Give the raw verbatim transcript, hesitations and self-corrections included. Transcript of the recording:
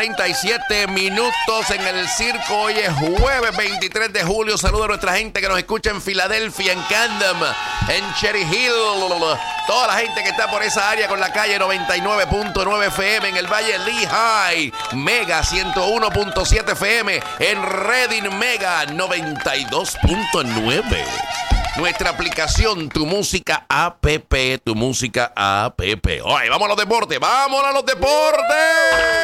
treinta y siete minutos en el circo. Hoy es jueves veintitrés de julio. Saludos a nuestra gente que nos escucha en Filadelfia, en Camden, en Cherry Hill. Toda la gente que está por esa área con la calle noventa y nueve punto nueve F M, en el Valle Lehigh, Mega ciento uno punto siete F M, en Redding, Mega noventa y dos punto nueve. Nuestra aplicación, Tu Música App, Tu Música App. Oye, vamos a los deportes, vamos a los deportes.